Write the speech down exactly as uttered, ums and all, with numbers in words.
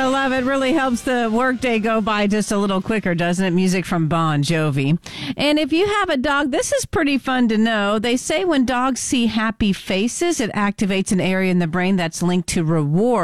love it. Really helps the workday go by just a little quicker, doesn't it? Music from Bon Jovi. And if you have a dog, this is pretty fun to know. They say when dogs see happy faces, it activates an area in the brain that's linked to reward.